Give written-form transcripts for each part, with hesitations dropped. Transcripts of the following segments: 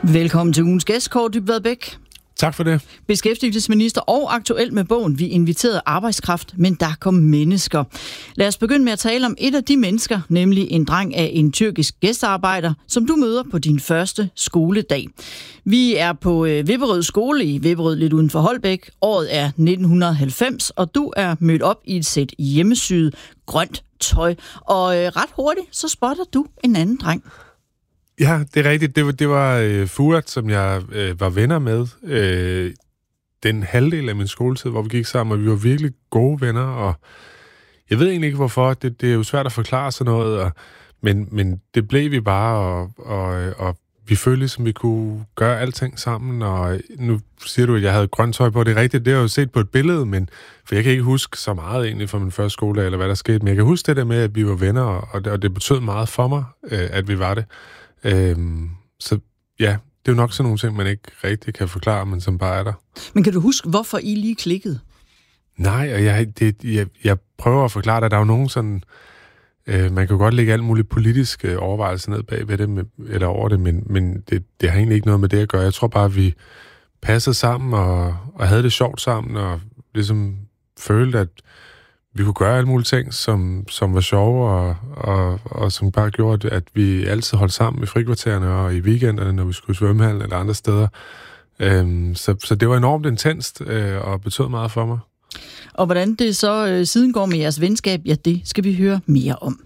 Velkommen til ugens gæst, Kaare Dybvad Bek. Tak for det. Beskæftigelsesminister og aktuel med bogen Vi inviterede arbejdskraft, men der kom mennesker. Lad os begynde med at tale om et af de mennesker, nemlig en dreng af en tyrkisk gæstearbejder, som du møder på din første skoledag. Vi er på Vipperød skole i Vipperød, lidt uden for Holbæk. Året er 1990, og du er mødt op i et sæt hjemmesyet grønt tøj. Og ret hurtigt, så spotter du en anden dreng. Ja, det er rigtigt. Det var Fuat, som jeg var venner med den halvdel af min skoletid, hvor vi gik sammen, og vi var virkelig gode venner, og jeg ved egentlig ikke, hvorfor. Det er jo svært at forklare sådan noget, men det blev vi bare, og vi følte, som vi kunne gøre alting sammen, og nu siger du, at jeg havde grønt tøj på. Det er rigtigt, det har jeg jo set på et billede, men for jeg kan ikke huske så meget egentlig fra min første skoledag, eller hvad der skete, men jeg kan huske det der med, at vi var venner, og det betød meget for mig, at vi var det. Så ja, det er jo nok sådan nogle ting, man ikke rigtig kan forklare, men som bare er der. Men kan du huske, hvorfor I lige klikkede? Nej, og jeg prøver at forklare dig, der er jo nogen sådan, man kan godt lægge alt muligt politisk overvejelse ned bag ved det, eller over det, men det har egentlig ikke noget med det at gøre. Jeg tror bare, at vi passede sammen, og havde det sjovt sammen, og ligesom følte, at vi kunne gøre alle mulige ting, som var sjove, og som bare gjorde, at vi altid holdt sammen i frikvartererne og i weekenderne, når vi skulle i svømmehallen eller andre steder. Så det var enormt intenst, og betød meget for mig. Og hvordan det så siden går med jeres venskab, ja, det skal vi høre mere om.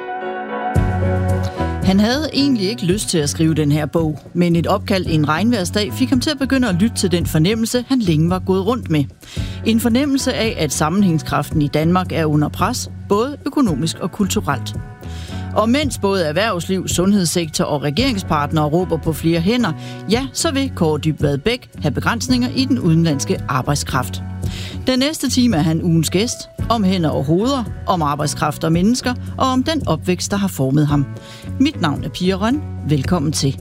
Han havde egentlig ikke lyst til at skrive den her bog, men et opkald en regnvejrsdag fik ham til at begynde at lytte til den fornemmelse, han længe var gået rundt med. En fornemmelse af, at sammenhængskraften i Danmark er under pres, både økonomisk og kulturelt. Og mens både erhvervsliv, sundhedssektor og regeringspartnere råber på flere hænder, ja, så vil Kaare Dybvad Bek have begrænsninger i den udenlandske arbejdskraft. Den næste time er han ugens gæst, om hænder og hoveder, om arbejdskraft og mennesker, og om den opvækst, der har formet ham. Mit navn er Pia Røn. Velkommen til.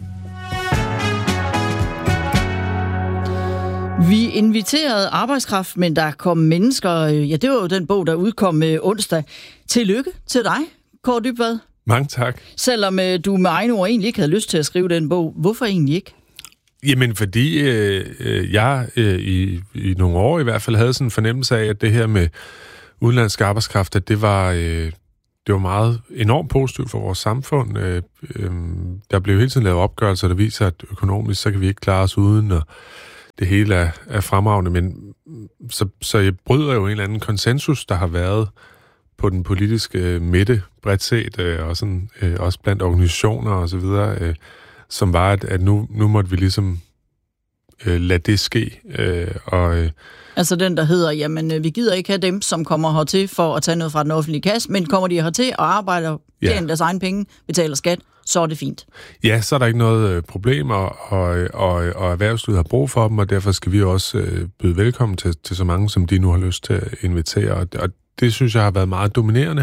Vi inviterede arbejdskraft, men der kom mennesker. Ja, det var jo den bog, der udkom onsdag. Tillykke til dig, Kaare Dybvad. Mange tak. Selvom du med egne ord egentlig ikke havde lyst til at skrive den bog. Hvorfor egentlig ikke? Jamen, fordi jeg i nogle år i hvert fald havde sådan en fornemmelse af, at det her med udenlandsk arbejdskraft, at det var meget enormt positivt for vores samfund. Der blev hele tiden lavet opgørelser, der viser, at økonomisk, så kan vi ikke klare os uden, og det hele er fremragende. Men så jeg bryder jo en eller anden konsensus, der har været på den politiske midte, bredt set, og sådan, også blandt organisationer og så videre, som var, at nu måtte vi ligesom lade det ske. Altså den, der hedder, jamen vi gider ikke have dem, som kommer hertil for at tage noget fra den offentlige kasse, men kommer de hertil og arbejder, tjener deres egen penge, betaler skat, så er det fint. Ja, så er der ikke noget problem, og erhvervslivet har brug for dem, og derfor skal vi også byde velkommen til så mange, som de nu har lyst til at invitere. Og det synes jeg har været meget dominerende.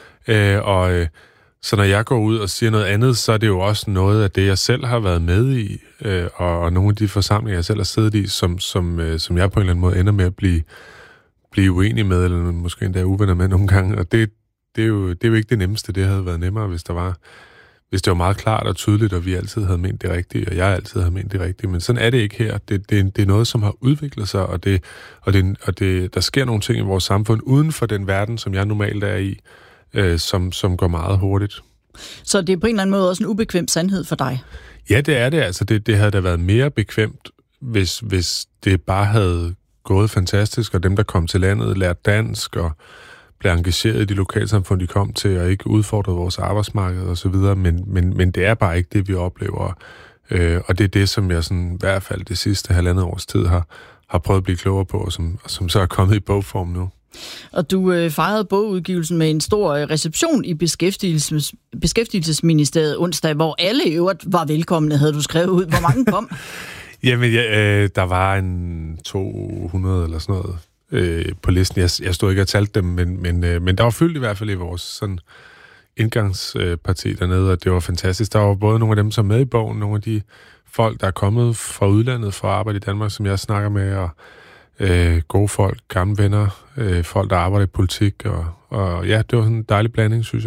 Så når jeg går ud og siger noget andet, så er det jo også noget af det, jeg selv har været med i, og nogle af de forsamlinger, jeg selv har siddet i, som jeg på en eller anden måde ender med at blive uenig med, eller måske endda uvenner med nogle gange. Og det er jo ikke det nemmeste. Det havde været nemmere, hvis det var meget klart og tydeligt, og vi altid havde ment det rigtige, og jeg altid havde ment det rigtige. Men sådan er det ikke her. Det er noget, som har udviklet sig, og der sker nogle ting i vores samfund uden for den verden, som jeg normalt er i, som går meget hurtigt. Så det er på en eller anden måde også en ubekvem sandhed for dig? Ja, det er det. Altså, det havde da været mere bekvemt, hvis det bare havde gået fantastisk, og dem, der kom til landet, lærte dansk, og blev engageret i de lokalsamfund, de kom til, og ikke udfordrede vores arbejdsmarked og så videre. Men det er bare ikke det, vi oplever. Og det er det, som jeg sådan, i hvert fald det sidste halvandet års tid har prøvet at blive klogere på, og som så er kommet i bogform nu. Og du fejrede bogudgivelsen med en stor reception i Beskæftigelsesministeriet onsdag, hvor alle i øvrigt var velkomne, havde du skrevet ud. Hvor mange kom? Jamen, der var en 200 eller sådan noget på listen. Jeg stod ikke og talte dem, men der var fyldt i hvert fald i vores sådan indgangsparti dernede, og det var fantastisk. Der var både nogle af dem, som er med i bogen, nogle af de folk, der er kommet fra udlandet for at arbejde i Danmark, som jeg snakker med, og gode folk, gamle venner, folk, der arbejder i politik, og ja, det var sådan en dejlig blanding, synes jeg.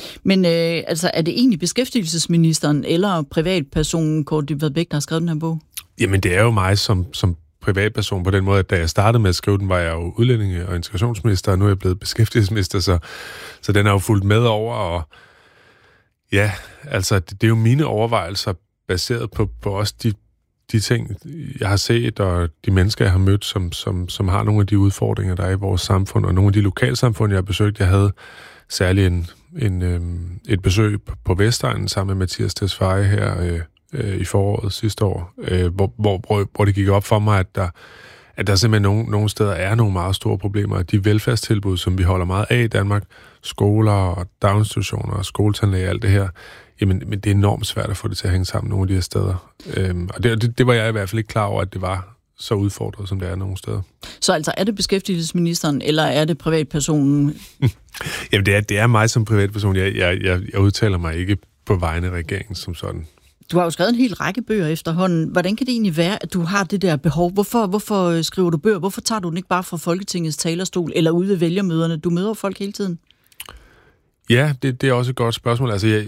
Men altså, er det egentlig beskæftigelsesministeren eller privatpersonen Kaare Dybvad Bek, der har skrevet den her bog? Jamen, det er jo mig som privatperson på den måde, at da jeg startede med at skrive den, var jeg jo udlændinge- og integrationsminister, og nu er jeg blevet beskæftigelsesminister, så den er jo fulgt med over, og ja, altså, det er jo mine overvejelser baseret på også de ting, jeg har set, og de mennesker, jeg har mødt, som har nogle af de udfordringer, der er i vores samfund, og nogle af de lokalsamfund, jeg har besøgt. Jeg havde særlig et besøg på Vestegnen sammen med Mathias Tesfaye her i foråret sidste år, hvor det gik op for mig, at der simpelthen nogle steder er nogle meget store problemer. De velfærdstilbud, som vi holder meget af i Danmark, skoler og daginstitutioner og skoletandlæge, alt det her, jamen det er enormt svært at få det til at hænge sammen nogle af de her steder. Og det var jeg i hvert fald ikke klar over, at det var så udfordret, som det er nogle steder. Så altså, er det beskæftigelsesministeren, eller er det privatpersonen? Jamen, det er mig som privatperson. Jeg udtaler mig ikke på vegne af regeringen som sådan. Du har jo skrevet en hel række bøger efterhånden. Hvordan kan det egentlig være, at du har det der behov? Hvorfor skriver du bøger? Hvorfor tager du den ikke bare fra Folketingets talerstol eller ude ved vælgermøderne? Du møder folk hele tiden. Ja, det er også et godt spørgsmål. Altså,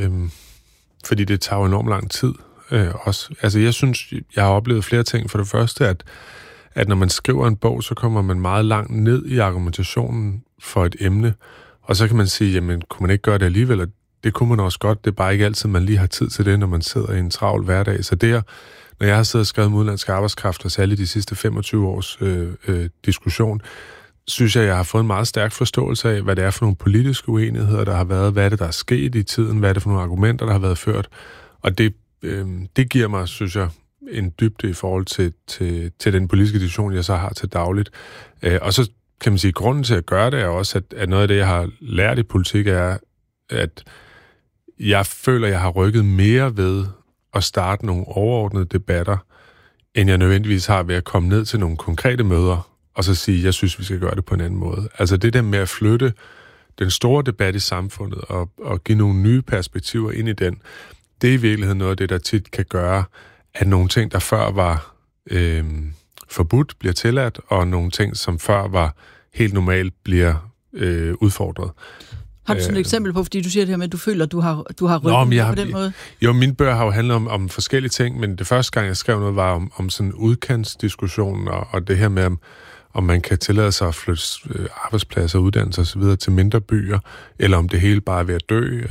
fordi det tager jo enormt lang tid også. Altså, jeg synes, jeg har oplevet flere ting. For det første, at når man skriver en bog, så kommer man meget langt ned i argumentationen for et emne. Og så kan man sige, jamen, kunne man ikke gøre det alligevel? Det kunne man også godt. Det er bare ikke altid, man lige har tid til det, når man sidder i en travl hverdag. Så når jeg har siddet og skrevet om udenlandsk arbejdskraft, og særligt de sidste 25 års diskussion, synes jeg har fået en meget stærk forståelse af, hvad det er for nogle politiske uenigheder, der har været, hvad er det, der er sket i tiden, hvad er det for nogle argumenter, der har været ført. Og det giver mig, synes jeg, en dybde i forhold til den politiske diskussion, jeg så har til dagligt. Og så kan man sige, at grunden til at gøre det er også, at noget af det, jeg har lært i politik, er, at jeg føler, at jeg har rykket mere ved at starte nogle overordnede debatter, end jeg nødvendigvis har ved at komme ned til nogle konkrete møder, og så sige, jeg synes, vi skal gøre det på en anden måde. Altså det der med at flytte den store debat i samfundet og give nogle nye perspektiver ind i den, det er i virkeligheden noget af det, der tit kan gøre, at nogle ting, der før var forbudt, bliver tilladt, og nogle ting, som før var helt normalt, bliver udfordret. Har du sådan et eksempel på, fordi du siger det her med, at du føler, at du har rykket på den måde? Jo, mine bøger har jo handlet om forskellige ting, men det første gang, jeg skrev noget, var om sådan en udkantsdiskussion, og det her med, om man kan tillade sig at flytte arbejdspladser, uddannelser osv. til mindre byer, eller om det hele bare er ved at dø.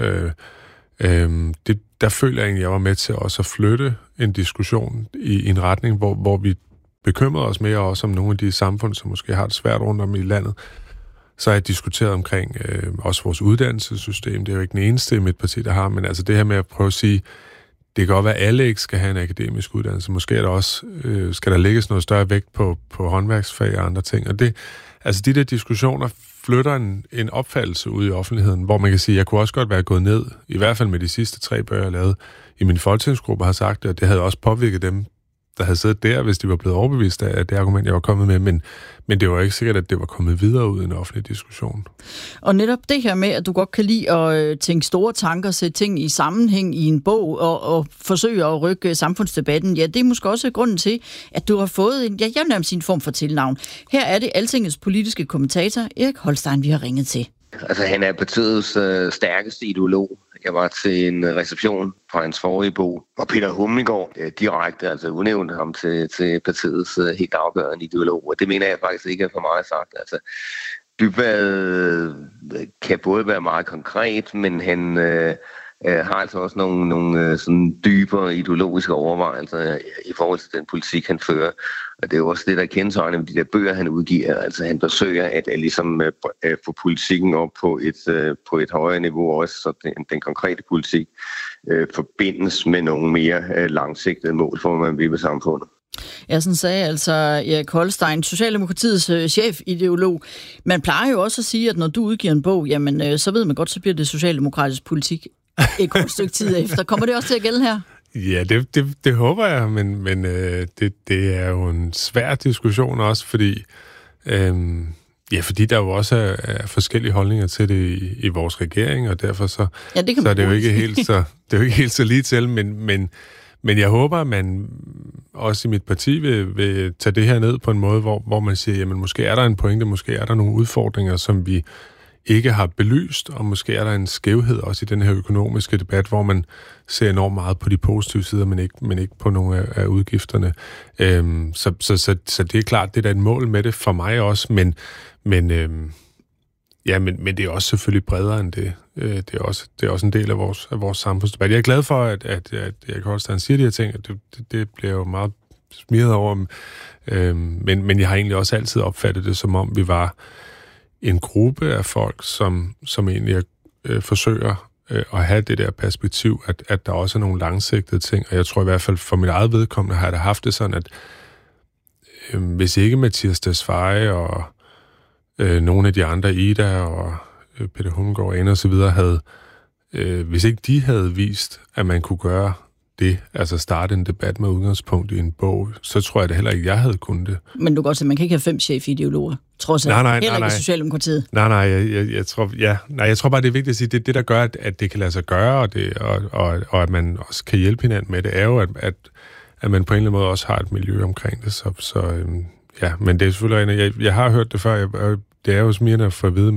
Der føler jeg egentlig, at jeg var med til også at flytte en diskussion i en retning, hvor vi bekymrede os mere også om nogle af de samfund, som måske har det svært rundt om i landet. Så har jeg diskuteret omkring også vores uddannelsessystem. Det er jo ikke den eneste i mit parti, der har, men altså det her med at prøve at sige, det kan godt være, at alle ikke skal have en akademisk uddannelse. Måske er der også, skal der lægges noget større vægt på håndværksfag og andre ting. Og altså de der diskussioner flytter en opfattelse ud i offentligheden, hvor man kan sige, at jeg kunne også godt være gået ned, i hvert fald med de sidste 3 bøger, jeg lavede i min folketingsgruppe, har sagt det, og det havde også påvirket dem, der havde siddet der, hvis de var blevet overbevist af det argument, jeg var kommet med, men det var ikke sikkert, at det var kommet videre ud i en offentlig diskussion. Og netop det her med, at du godt kan lide at tænke store tanker, sætte ting i sammenhæng i en bog og forsøge at rykke samfundsdebatten, ja, det er måske også grunden til, at du har fået jeg vil nærmest en form for tilnavn. Her er det Altingets politiske kommentator, Erik Holstein, vi har ringet til. Altså, han er partiets stærkeste ideolog. Jeg var til en reception fra hans forrige bog, hvor Peter Hummelgaard direkte udnævnte ham til partiets helt afgørende ideolog. Og det mener jeg faktisk ikke er for meget sagt. Altså, Dybvad kan både være meget konkret, men han har altså også nogle sådan dybere ideologiske overvejelser i forhold til den politik, han fører. Og det er jo også det, der kendetegner med de der bøger, han udgiver. Altså han forsøger at ligesom få politikken op på et højere niveau, også så den konkrete politik forbindes med nogle mere langsigtede mål for, hvad man vil med samfundet. Ja, sådan sagde altså Erik Holstein, Socialdemokratiets chefideolog. Man plejer jo også at sige, at når du udgiver en bog, jamen så ved man godt, så bliver det socialdemokratisk politik et kort stykke tid efter. Kommer det også til at gælde her? Ja, det håber jeg, men det er jo en svær diskussion også, fordi der jo også er forskellige holdninger til det i vores regering, og derfor så er det jo ikke helt så lige til, men jeg håber, at man også i mit parti vil tage det her ned på en måde, hvor man siger, jamen måske er der en pointe, måske er der nogle udfordringer, som vi ikke har belyst, og måske er der en skævhed også i den her økonomiske debat, hvor man ser enormt meget på de positive sider, men ikke på nogle af udgifterne. Så det er klart, det er da et mål med det for mig også, men det er også selvfølgelig bredere end det. Det er også en del af vores samfundsdebat. Jeg er glad for, at Erik Holstein siger de her ting, og det bliver jo meget smiret over, men jeg har egentlig også altid opfattet det, som om vi var en gruppe af folk, som egentlig forsøger at have det der perspektiv, at der også er nogle langsigtede ting, og jeg tror i hvert fald for mit eget vedkommende har jeg da haft det sådan, at hvis ikke Mathias Tesfaye og nogle af de andre, Ida og Peter Hummelgaard og Anne og så videre, havde, hvis ikke de havde vist, at man kunne gøre det, altså starte en debat med udgangspunkt i en bog, så tror jeg da heller ikke, jeg havde kunnet det. Men du kan godt se, man kan ikke have 5 chefideologer, trods alt. Heller ikke i Socialdemokratiet. Nej, jeg tror bare, det er vigtigt at sige, det der gør, at det kan lade sig gøre, og at man også kan hjælpe hinanden med det, er jo, at man på en eller anden måde også har et miljø omkring det. Ja, men det er selvfølgelig jeg har hørt det før, det er jo smirrende for at vide,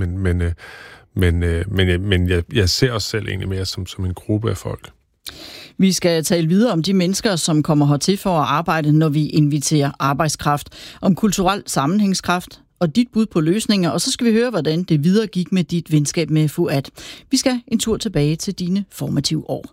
men jeg ser os selv egentlig mere som en gruppe af folk. Vi skal tale videre om de mennesker, som kommer hertil for at arbejde, når vi inviterer arbejdskraft, om kulturel sammenhængskraft og dit bud på løsninger, og så skal vi høre, hvordan det videre gik med dit venskab med Fuad. Vi skal en tur tilbage til dine formative år.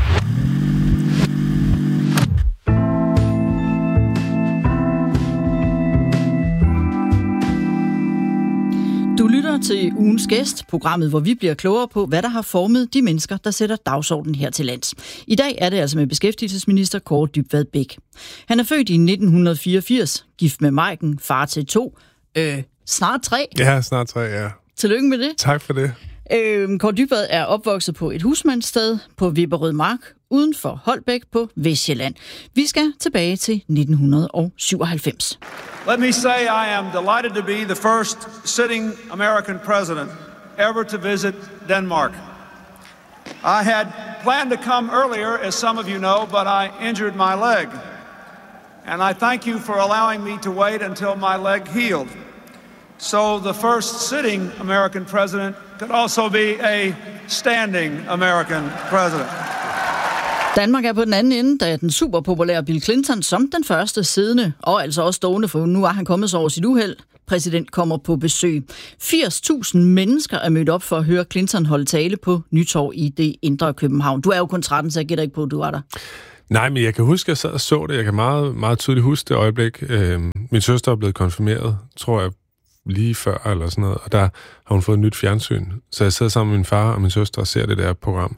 Du lytter til ugens gæst, programmet, hvor vi bliver klogere på, hvad der har formet de mennesker, der sætter dagsordenen her til lands. I dag er det altså med beskæftigelsesminister Kaare Dybvad Bek. Han er født i 1984, gift med Maiken, far til 2, snart 3. Ja, snart 3, ja. Tillykke med det. Tak for det. Kaare Dybvad er opvokset på et husmandssted på Vipperød Mark, uden for Holbæk på Vestsjælland. Vi skal tilbage til 1997. Let me say I am delighted to be the first sitting American president ever to visit Denmark. I had planned to come earlier, as some of you know, but I injured my leg. And I thank you for allowing me to wait until my leg healed. So the first sitting American president could also be a standing American president. Danmark er på den anden ende, da den superpopulære Bill Clinton som den første siddende, og altså også stående, for nu er han kommet så over sit uheld, præsident kommer på besøg. 80.000 mennesker er mødt op for at høre Clinton holde tale på Nytorv i det indre København. Du er jo kun 13, så jeg gætter ikke på, at du var der. Nej, men jeg kan huske, at jeg sad og så det. Jeg kan meget, meget tydeligt huske det øjeblik. Min søster er blevet konfirmeret, tror jeg, lige før eller sådan noget, og der har hun fået et nyt fjernsyn. Så jeg sidder sammen med min far og min søster og ser det der program.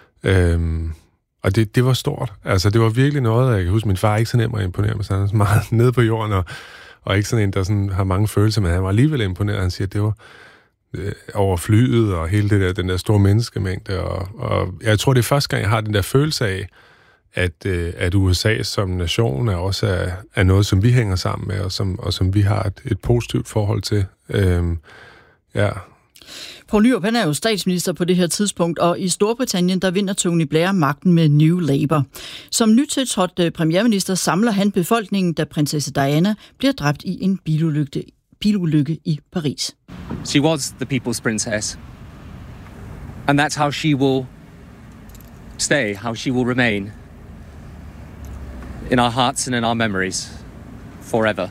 Og det var stort. Altså, det var virkelig noget, jeg kan huske, min far er ikke så nem at imponere med, så han er meget nede på jorden, og ikke sådan en, der sådan har mange følelser, men han var alligevel imponeret. Han siger, at det var over flyet og hele det der, den der store menneskemængde, og jeg tror, det er første gang, jeg har den der følelse af, at USA som nation er noget, som vi hænger sammen med, og som vi har et positivt forhold til. Ja. Poul Nyrup, han er jo statsminister på det her tidspunkt, og i Storbritannien, der vinder Tony Blair magten med New Labour. Som nytiltrådt premierminister samler han befolkningen, da prinsesse Diana bliver dræbt i en bilulykke i Paris. She was the people's princess. And that's how she will stay, how she will remain in our hearts and in our memories forever.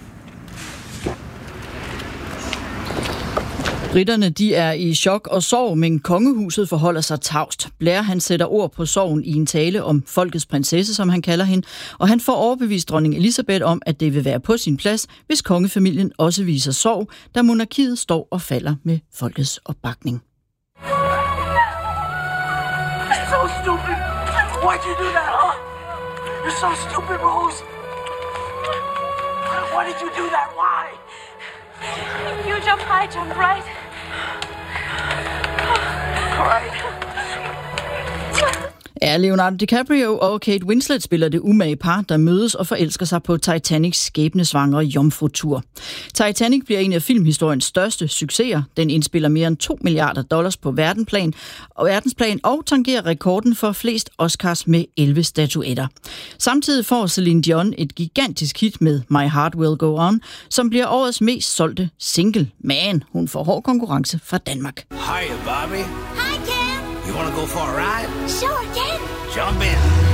Briterne, de er i chok og sorg, men kongehuset forholder sig tavst. Blair, han sætter ord på sorgen i en tale om folkets prinsesse, som han kalder hende, og han får overbevist dronning Elizabeth om, at det vil være på sin plads, hvis kongefamilien også viser sorg, da monarkiet står og falder med folkets opbakning. So stupid. Why'd you do that, huh? You're so stupid, Rose. Why did you do that? Why? You jump high, jump right. Ja, Leonardo DiCaprio og Kate Winslet spiller det umage par, der mødes og forelsker sig på Titanics skæbnesvangre jomfrutur. Titanic bliver en af filmhistoriens største succeser. Den indspiller mere end $2 milliarder på verdensplan og tangerer rekorden for flest Oscars med 11 statuetter. Samtidig får Celine Dion et gigantisk hit med My Heart Will Go On, som bliver årets mest solgte single. Men hun får hård konkurrence fra Danmark. Hiya, Bobby. Hi, Ken. You want to go for a ride? Sure, Ken. Jump in.